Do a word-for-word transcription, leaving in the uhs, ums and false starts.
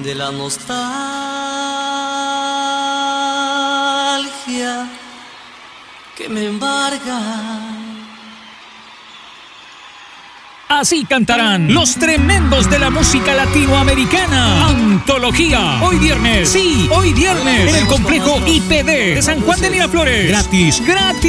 de la nostalgia que me embarga. Así cantarán los tremendos de la música latinoamericana. Antología. Hoy viernes. Sí, hoy viernes. En el complejo I P D de San Juan de Miraflores. Gratis. Gratis.